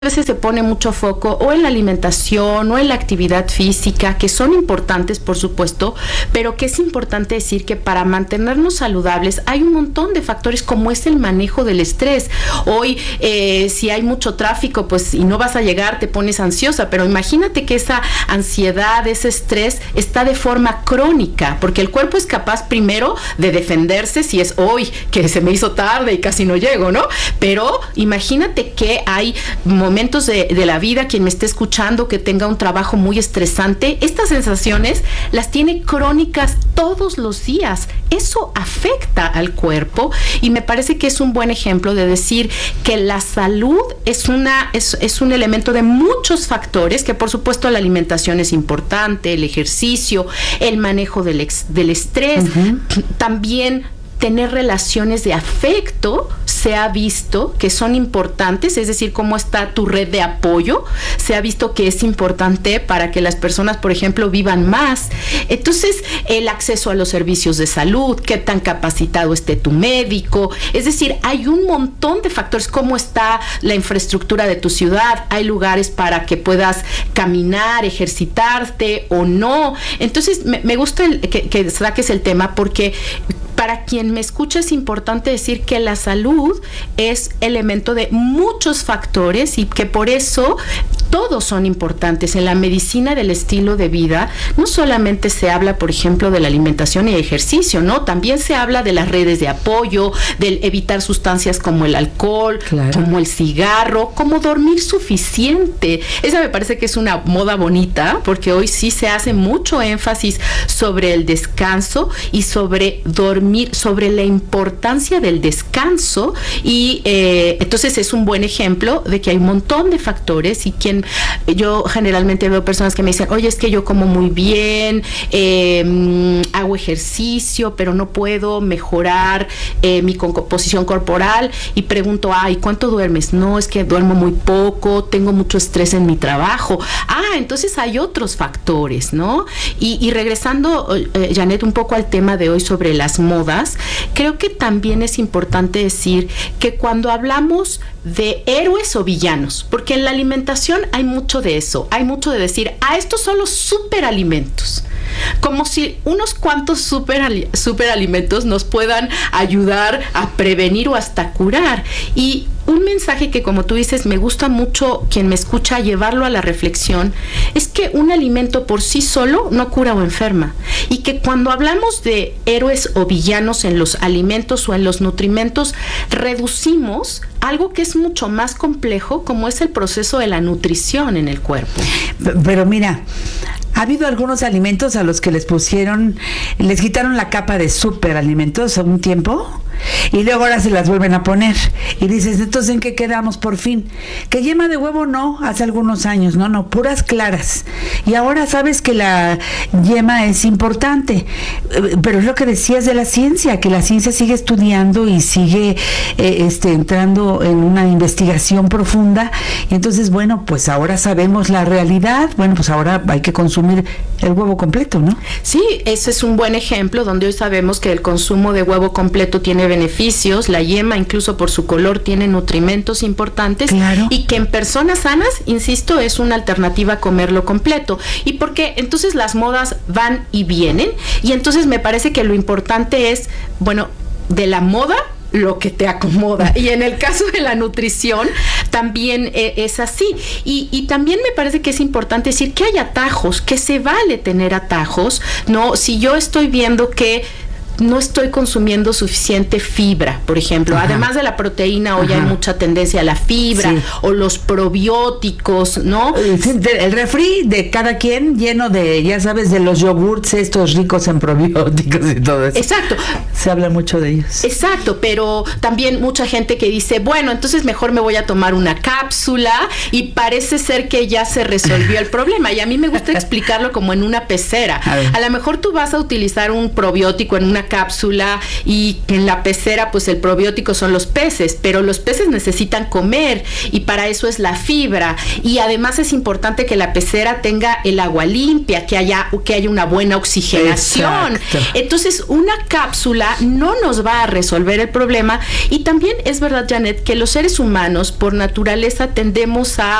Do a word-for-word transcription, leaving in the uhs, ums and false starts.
veces se pone mucho foco o en la alimentación o en la actividad física, que son importantes, por supuesto, pero que es importante decir que para mantenernos saludables hay un montón de factores como es el manejo del estrés. Hoy, eh, si hay mucho tráfico, pues y no vas a llegar, te pones ansiosa, pero imagínate que esa ansiedad, ese estrés está de forma crónica, porque el cuerpo es capaz primero de defenderse si es hoy, que se me hizo tarde y casi no llego, ¿no? Pero imagínate que hay momentos de, de la vida, quien me esté escuchando que tenga un trabajo muy estresante, estas sensaciones las tiene crónicas todos los días. Eso afecta al cuerpo y me parece que es un buen ejemplo de decir que la salud es una es, es un elemento de muchos factores, que por supuesto la alimentación es importante, el ejercicio, el manejo del, ex, del estrés, uh-huh. También tener relaciones de afecto se ha visto que son importantes, es decir, cómo está tu red de apoyo, se ha visto que es importante para que las personas, por ejemplo, vivan más. Entonces, el acceso a los servicios de salud, qué tan capacitado esté tu médico, es decir, hay un montón de factores, cómo está la infraestructura de tu ciudad, hay lugares para que puedas caminar, ejercitarte o no. Entonces, me, me gusta el, que, que saques el tema porque para quien me escucha es importante decir que la salud es elemento de muchos factores y que por eso todos son importantes. En la medicina del estilo de vida no solamente se habla, por ejemplo, de la alimentación y ejercicio, ¿no? También se habla de las redes de apoyo, del evitar sustancias como el alcohol, claro, como el cigarro, como dormir suficiente. Esa me parece que es una moda bonita porque hoy sí se hace mucho énfasis sobre el descanso y sobre dormir, sobre la importancia del descanso y eh, entonces es un buen ejemplo de que hay un montón de factores y quien yo generalmente veo personas que me dicen, oye, es que yo como muy bien, eh, hago ejercicio, pero no puedo mejorar eh, mi composición corporal y pregunto, ay, ¿cuánto duermes? No, es que duermo muy poco, tengo mucho estrés en mi trabajo. Ah, entonces hay otros factores, ¿no? Y, y regresando, eh, Janet, un poco al tema de hoy sobre las modas, creo que también es importante decir que cuando hablamos de héroes o villanos, porque en la alimentación hay mucho de eso, hay mucho de decir, ah, estos son los superalimentos, como si unos cuantos super, superalimentos nos puedan ayudar a prevenir o hasta curar. Y un mensaje que, como tú dices, me gusta mucho quien me escucha llevarlo a la reflexión, es que un alimento por sí solo no cura o enferma. Y que cuando hablamos de héroes o villanos en los alimentos o en los nutrimentos, reducimos algo que es mucho más complejo, como es el proceso de la nutrición en el cuerpo. Pero mira, ha habido algunos alimentos a los que les pusieron, les quitaron la capa de superalimentos a un tiempo y luego ahora se las vuelven a poner y dices, entonces ¿en qué quedamos por fin? Que yema de huevo no, hace algunos años, no, no, puras claras, y ahora sabes que la yema es importante, pero es lo que decías de la ciencia, que la ciencia sigue estudiando y sigue eh, este, entrando en una investigación profunda, y entonces bueno, pues ahora sabemos la realidad, bueno, pues ahora hay que consumir el huevo completo, ¿no? Sí, ese es un buen ejemplo donde hoy sabemos que el consumo de huevo completo tiene beneficios, la yema incluso por su color tiene nutrimentos importantes, claro, y que en personas sanas, insisto, es una alternativa a comerlo completo. Y porque entonces las modas van y vienen, y entonces me parece que lo importante es, bueno, de la moda lo que te acomoda, y en el caso de la nutrición también eh, es así, y, y también me parece que es importante decir que hay atajos, que se vale tener atajos, ¿no? Si yo estoy viendo que no estoy consumiendo suficiente fibra, por ejemplo. Ajá. Además de la proteína, hoy Ajá. hay mucha tendencia a la fibra, sí, o los probióticos, ¿no? El refri de cada quien lleno de, ya sabes, de los yogurts estos ricos en probióticos y todo eso. Exacto. Se habla mucho de ellos. Exacto, pero también mucha gente que dice, bueno, entonces mejor me voy a tomar una cápsula, y parece ser que ya se resolvió el problema. Y a mí me gusta explicarlo como en una pecera. A, a lo mejor tú vas a utilizar un probiótico en una cápsula y en la pecera pues el probiótico son los peces, pero los peces necesitan comer y para eso es la fibra, y además es importante que la pecera tenga el agua limpia, que haya, que haya una buena oxigenación. Exacto. Entonces una cápsula sola no nos va a resolver el problema. Y también es verdad, Janet, que los seres humanos por naturaleza tendemos a